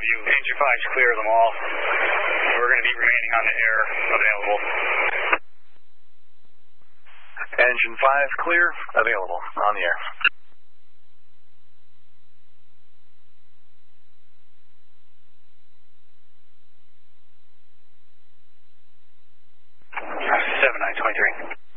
you. Engine 5's clear of them all. We're going to be remaining on the air available. Engine 5 clear, available, on the air. Seven 923.